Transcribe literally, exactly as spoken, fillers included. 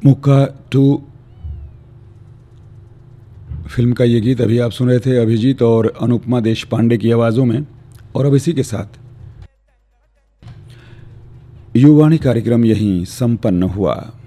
मुक्का to film का ये गीत अभी आप सुन रहे थे अभिजीत और अनुपमा देशपांडे की आवाज़ों में। और अब इसी के साथ युवाणी कार्यक्रम यहीं संपन्न हुआ।